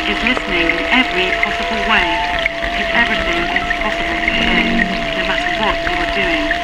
is listening in every possible way, because everything is possible to hear, no matter what you are doing.